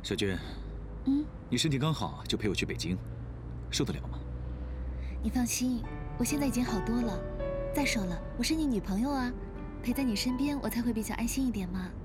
小娟，你身体刚好，就陪我去北京，受得了吗？ 你放心，我现在已经好多了。再说了，我是你女朋友啊，陪在你身边，我才会比较安心一点嘛。